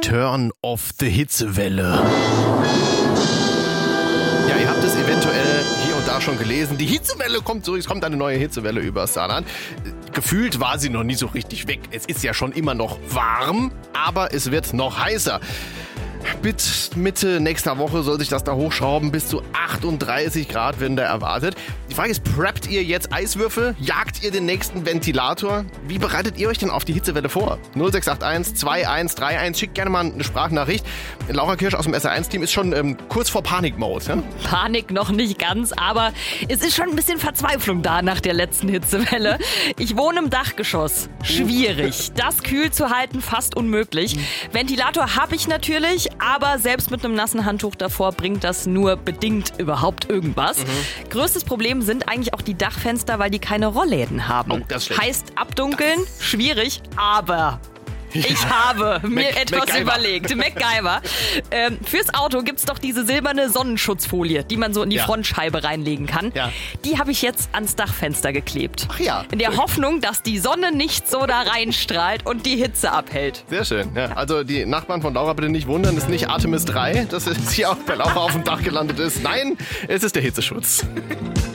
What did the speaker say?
Return of the Hitzewelle. Ja, ihr habt es eventuell hier und da schon gelesen. Die Hitzewelle kommt zurück. Es kommt eine neue Hitzewelle über Saarland. Gefühlt war sie noch nie so richtig weg. Es ist ja schon immer noch warm, aber es wird noch heißer. Bis Mitte nächster Woche soll sich das da hochschrauben. Bis zu 38 Grad werden da erwartet. Die Frage ist, preppt ihr jetzt Eiswürfel? Jagt ihr den nächsten Ventilator? Wie bereitet ihr euch denn auf die Hitzewelle vor? 0681 2131. Schickt gerne mal eine Sprachnachricht. Laura Kirsch aus dem SR1-Team ist schon kurz vor Panik-Mode. Ja? Panik noch nicht ganz, aber es ist schon ein bisschen Verzweiflung da nach der letzten Hitzewelle. Ich wohne im Dachgeschoss. Schwierig. Das kühl zu halten, fast unmöglich. Ventilator habe ich natürlich, aber selbst mit einem nassen Handtuch davor bringt das nur bedingt überhaupt irgendwas. Größtes Problem sind eigentlich auch die Dachfenster, weil die keine Rollläden haben. Oh, das ist schlecht. Heißt abdunkeln, schwierig, aber... Ich habe mir etwas MacGyver. überlegt. MacGyver. Fürs Auto gibt's doch diese silberne Sonnenschutzfolie, die man so in die Frontscheibe reinlegen kann. Ja. Die habe ich jetzt ans Dachfenster geklebt. Ach ja. In der Hoffnung, dass die Sonne nicht so da reinstrahlt und die Hitze abhält. Sehr schön. Ja, also die Nachbarn von Laura bitte nicht wundern, es ist nicht Artemis 3, dass es hier auch bei Laura auf dem Dach gelandet ist. Nein, es ist der Hitzeschutz.